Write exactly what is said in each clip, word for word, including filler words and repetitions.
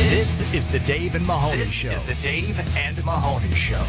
This is the Dave and Mahoney This Show. is the Dave and Mahoney Show.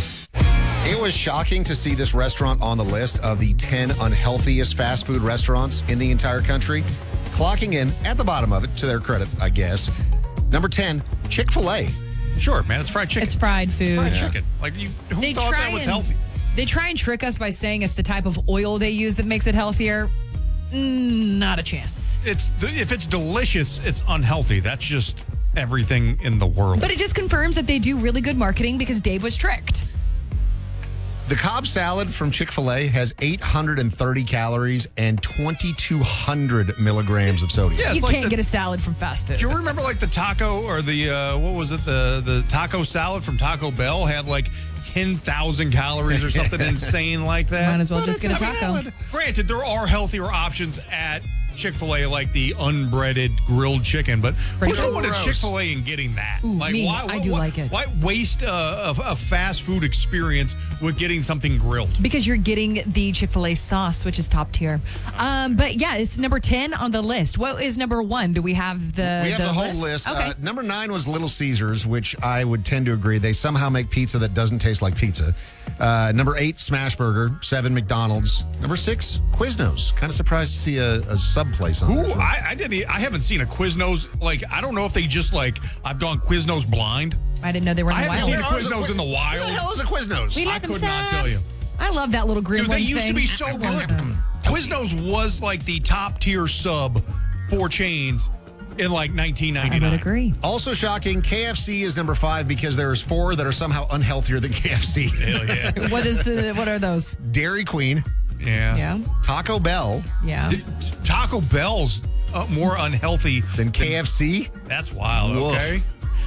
It was shocking to see this restaurant on the list of the ten unhealthiest fast food restaurants in the entire country. Clocking in at the bottom of it, to their credit, I guess. Number ten, Chick-fil-A. Sure, man, it's fried chicken. It's fried food. Fried Yeah. chicken. Like, you, who They thought try that was and- healthy? They try and trick us by saying it's the type of oil they use that makes it healthier. Mm, not a chance. It's if it's delicious, it's unhealthy. That's just everything in the world. But it just confirms that they do really good marketing because Dave was tricked. The Cobb salad from Chick-fil-A has eight hundred thirty calories and twenty-two hundred milligrams of sodium. Yeah, You it's like can't the- get a salad from fast food. Do you remember like the taco or the uh, what was it the the taco salad from Taco Bell had like ten thousand calories or something insane like that? Might as well But just it's get a taco. salad. Granted, there are healthier options at Chick-fil-A, like the unbreaded grilled chicken, but who's Gross. going to Chick-fil-A and getting that? Ooh, like, me. I do why, like it. Why waste a, a, a fast food experience with getting something grilled? Because you're getting the Chick-fil-A sauce, which is top tier. Um, but yeah, it's number ten on the list. What is number one? Do we have the We have the, the, whole list. Okay. Uh, number nine was Little Caesars, which I would tend to agree. They somehow make pizza that doesn't taste like pizza. Uh, number eight, Smashburger. Seven, McDonald's. Number six, Quiznos. Kind of surprised to see a, a sub place on Who there. I, I didn't. e- I haven't seen a Quiznos. Like, I don't know if they just like I've gone Quiznos blind. I didn't know they were in I the haven't wild. seen a Quiznos in the wild. What the hell is a Quiznos? We I like them could not tell subs. you. I love that little gremlin Dude, they used to thing. be so I good. love them. Quiznos was like the top tier sub for chains in like nineteen I ninety-nine. would agree. Also shocking, K F C is number five because there's four that are somehow unhealthier than K F C. Hell yeah. What is? Uh, what are those? Dairy Queen, Yeah. Yeah, Taco Bell, yeah. D- Taco Bell's uh, more unhealthy then K F C, That's wild. Woof. Okay.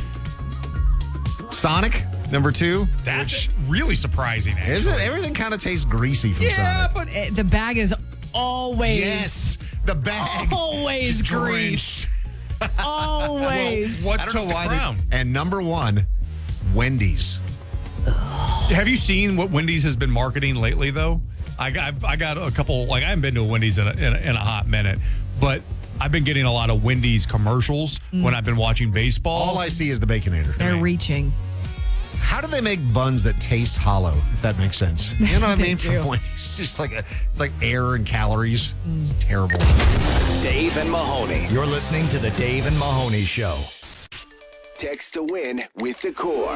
Sonic, number two. That's really surprising. Actually. Is it? Everything kind of tastes greasy from Yeah, Sonic. but Uh, The bag is always, Yes, the bag. always just grease. drenched. Always. what I don't took know the why. They, crown? and number one, Wendy's. Have you seen what Wendy's has been marketing lately, though? I, I've, I got a couple, like, I haven't been to a Wendy's in a, in a, in a hot minute, but I've been getting a lot of Wendy's commercials when I've been watching baseball. All I see is the Baconator. They're reaching. How do they make buns that taste hollow, if that makes sense? You know what I They mean? do. From Wendy's. It's just like a, it's like air and calories. It's terrible. Dave and Mahoney. You're listening to the Dave and Mahoney Show. Text to win with the core.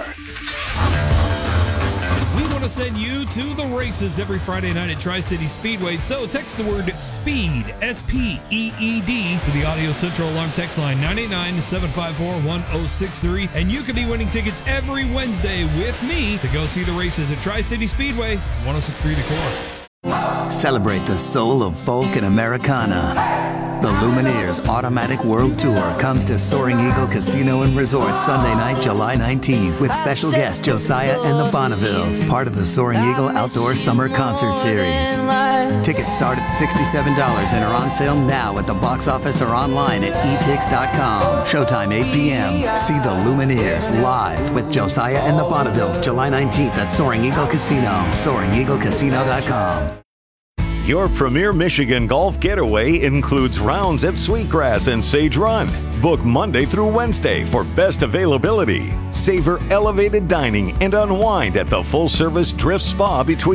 We want to send you to the races every Friday night at Tri-City Speedway. So text the word SPEED, S P E E D, to the Audio Central Alarm text line nine eight nine, seven five four, one oh six three. And you could be winning tickets every Wednesday with me to go see the races at Tri-City Speedway, one oh six point three The Core. Celebrate the soul of folk and Americana. The Lumineers Automatic World Tour comes to Soaring Eagle Casino and Resort Sunday night, July nineteenth, with special guest Josiah and the Bonnevilles, part of the Soaring Eagle Outdoor Summer Concert Series. Tickets start at sixty-seven dollars and are on sale now at the box office or online at e tix dot com. Showtime eight p.m. See the Lumineers live with Josiah and the Bonnevilles, July nineteenth at Soaring Eagle Casino. soaring eagle casino dot com. Your premier Michigan golf getaway includes rounds at Sweetgrass and Sage Run. Book Monday through Wednesday for best availability. Savor elevated dining and unwind at the full-service Drift Spa between